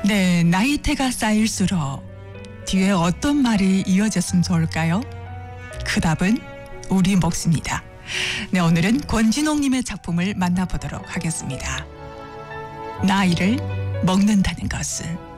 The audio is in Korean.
네, 나이테가 쌓일수록 뒤에 어떤 말이 이어졌으면 좋을까요? 그 답은 우리 몫입니다. 네, 오늘은 권진홍님의 작품을 만나보도록 하겠습니다. 나이를 먹는다는 것은